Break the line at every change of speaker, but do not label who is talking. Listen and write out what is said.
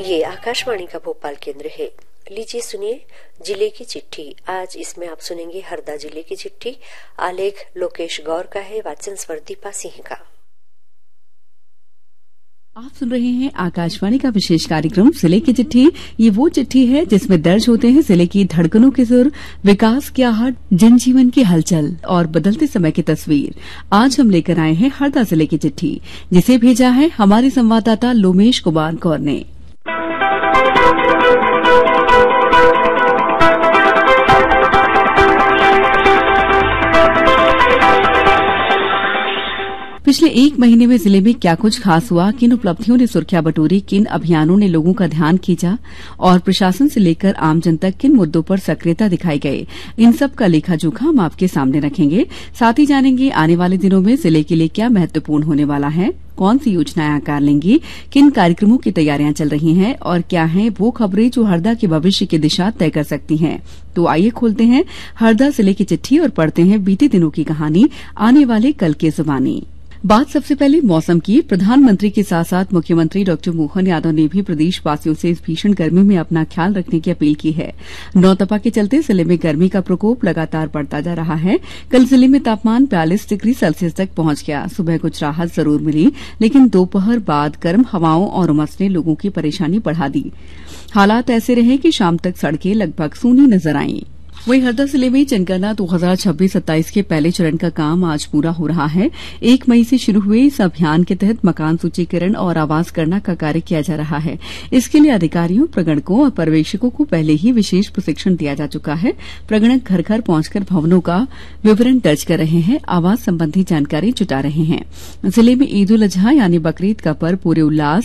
ये आकाशवाणी का भोपाल केंद्र है। लीजिए सुनिए जिले की चिट्ठी। आज इसमें आप सुनेंगे हरदा जिले की चिट्ठी। आलेख लोकेश गौर का है, वाचन स्वर दीपा सिंह का।
आप सुन रहे हैं आकाशवाणी का विशेष कार्यक्रम जिले की चिट्ठी। ये वो चिट्ठी है जिसमें दर्ज होते हैं जिले की धड़कनों के सुर, विकास की आहट, जनजीवन की हलचल और बदलते समय की तस्वीर। आज हम लेकर आए हैं हरदा जिले की चिट्ठी, जिसे भेजा है हमारे संवाददाता लोमेश कुमार गौर ने। पिछले एक महीने में जिले में क्या कुछ खास हुआ, किन उपलब्धियों ने सुर्खियां बटोरी, किन अभियानों ने लोगों का ध्यान खींचा और प्रशासन से लेकर आमजन तक किन मुद्दों पर सक्रियता दिखाई गई, इन सब का लेखा जोखा हम आपके सामने रखेंगे। साथ ही जानेंगे आने वाले दिनों में जिले के लिए क्या महत्वपूर्ण होने वाला है, कौन सी योजनाएं आकार लेंगी, किन कार्यक्रमों की तैयारियां चल रही हैं और क्या हैं वो खबरें जो हरदा के भविष्य की दिशा तय कर सकती हैं। तो आइए खोलते हैं हरदा जिले की चिट्ठी और पढ़ते हैं बीते दिनों की कहानी, आने वाले कल की जुबानी। बात सबसे पहले मौसम की। प्रधानमंत्री के साथ साथ मुख्यमंत्री डॉक्टर मोहन यादव ने भी प्रदेशवासियों से इस भीषण गर्मी में अपना ख्याल रखने की अपील की है। नौतपा के चलते जिले में गर्मी का प्रकोप लगातार बढ़ता जा रहा है। कल जिले में तापमान 42 डिग्री सेल्सियस तक पहुंच गया। सुबह कुछ राहत जरूर मिली, लेकिन दोपहर बाद गर्म हवाओं और उमस ने लोगों की परेशानी बढ़ा दी। हालात ऐसे रहे कि शाम तक सड़कें लगभग सूनी नजर आईं। वहीं हरदा जिले में जनगणना 2026-27 के पहले चरण का काम आज पूरा हो रहा है। 1 मई से शुरू हुए इस अभियान के तहत मकान सूचीकरण और आवास गणना का कार्य किया जा रहा है। इसके लिए अधिकारियों, प्रगणकों और पर्यवेक्षकों को पहले ही विशेष प्रशिक्षण दिया जा चुका है। प्रगणक घर घर पहुंचकर भवनों का विवरण दर्ज कर रहे हैं, आवास संबंधी जानकारी जुटा रहे हैं। जिले में ईद उल अजहा यानी बकरीद का पर्व पूरे उल्लास